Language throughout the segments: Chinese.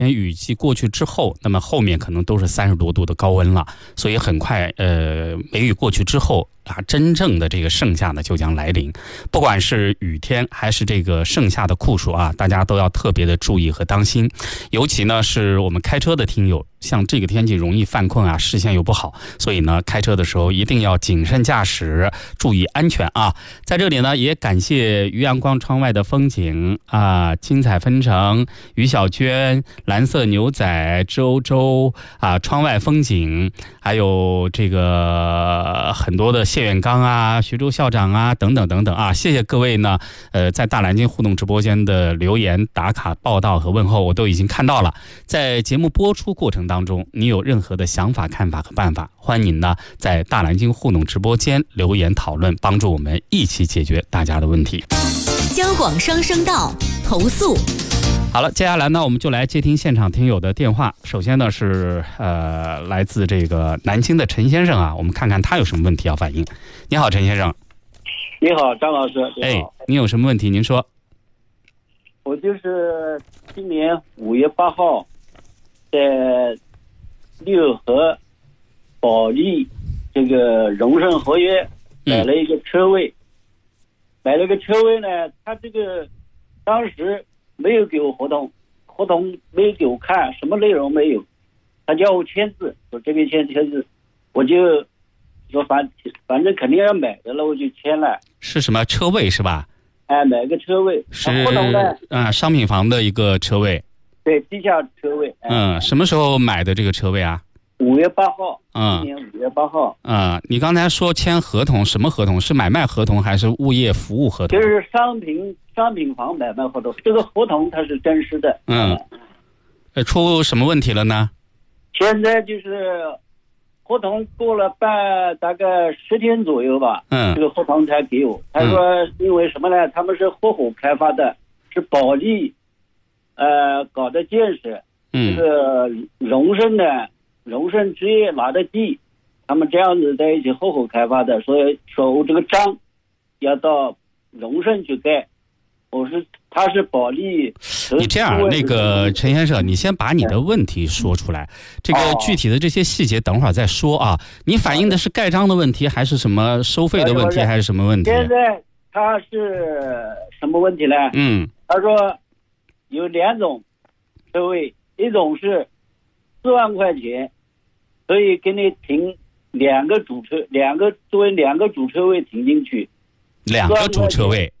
雨季过去之后，那么后面可能都是30多度的高温了，所以很快梅雨过去之后啊，真正的这个盛夏呢就将来临。不管是雨天还是这个盛夏的酷暑啊，大家都要特别的注意和当心。尤其呢是我们开车的听友，像这个天气容易犯困啊，视线又不好，所以呢开车的时候一定要谨慎驾驶，注意安全啊。在这里呢也感谢于阳光窗外的风景啊，精彩纷呈，于小娟、蓝色牛仔、周周啊，窗外风景，还有这个很多的谢远刚啊、徐州校长啊等等等等啊，谢谢各位呢在大南京互动直播间的留言、打卡、报道和问候我都已经看到了。在节目播出过程当中，你有任何的想法、看法和办法，欢迎您呢在大南京互动直播间留言讨论，帮助我们一起解决大家的问题。 交广双声道投诉。 好了，接下来呢，我们就来接听现场听友的电话。首先呢是来自这个南京的陈先生啊，我们看看他有什么问题要反映。你好，陈先生。 你好，张老师。 哎，你有什么问题？您说。 我就是今年5月8号在六合保利这个荣盛合约买了一个车位，买了个车位呢，他这个当时没有给我合同没有给我看，什么内容没有，他叫我签字，我这边签字，我就说反正肯定要买的了，我就签了。是什么车位是吧？哎，买个车位是合同呢，商品房的一个车位。对，地下车位。什么时候买的这个车位啊？5月8号。今年5月8号。你刚才说签合同，什么合同？是买卖合同还是物业服务合同？就是商品房买卖合同。这个合同它是真实的。出什么问题了呢？现在就是合同过了大概10天左右吧。这个合同才给我。他说因为什么呢？他们是合伙开发的，是保利搞的建设。这个荣盛职业拿的地，他们这样子在一起合伙开发的，所以说我这个章要到荣盛去盖。我是他是保利。你这样，那个陈先生，你先把你的问题说出来，这个具体的这些细节等会儿再说啊。你反映的是盖章的问题，还是什么收费的问题，还是什么问题？现在他是什么问题呢？他说有2种车位，一种是4万块钱可以给你停2个主车，作为2个主车位停进去，2个主车位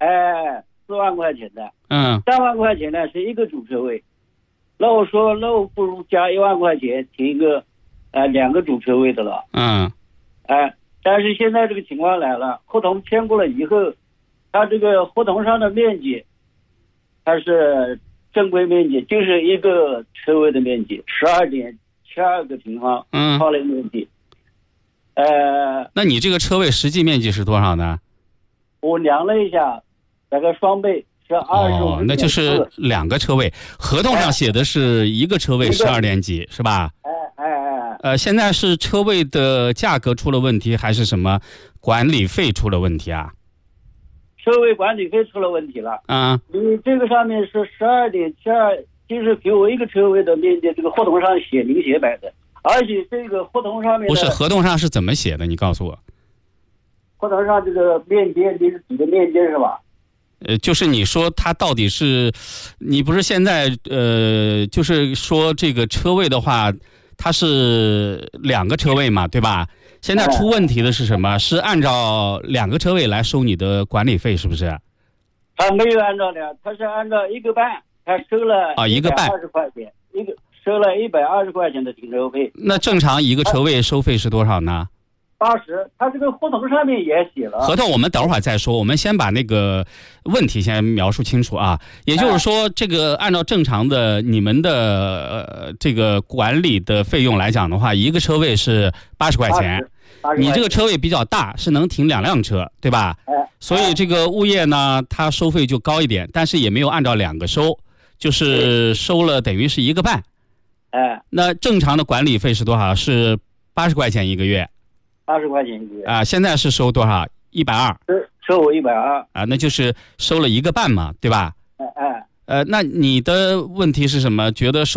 ，4万块钱的，3万块钱呢是1个主车位。那我说那我不如加1万块钱停一个2个主车位的了。但是现在这个情况来了，合同签过了以后，他这个合同上的面积它是正规面积，就是1个车位的面积12.72个平方超类面积。那你这个车位实际面积是多少呢？我量了一下，大概双倍是25。那就是2个车位，合同上写的是1个车位12点几，是吧？现在是车位的价格出了问题，还是什么管理费出了问题啊？车位管理费出了问题了。你这个上面是12.72，就是给我1个车位的面积，这个合同上写明写白的，而且这个合同上面不是合同上是怎么写的？你告诉我。合同上这个面积，你是指的面积是吧？就是你说它到底是，你不是现在就是说这个车位的话，它是2个车位嘛，对吧？现在出问题的是什么？是按照2个车位来收你的管理费，是不是？他没有按照的，他是按照1个半，他收了120块钱，收了120块钱的停车费。那正常1个车位收费是多少呢？80，他这个合同上面也写了。合同我们等会儿再说，我们先把那个问题先描述清楚啊。也就是说，这个按照正常的你们的这个管理的费用来讲的话，1个车位是80块钱。你这个车位比较大，是能停2辆车，对吧？所以这个物业呢，它收费就高一点，但是也没有按照2个收，就是收了等于是1个半。那正常的管理费是多少？是80块钱1个月。80块钱1个月啊，现在是收多少？120，收我120啊，那就是收了1个半嘛，对吧？ 那你的问题是什么？觉得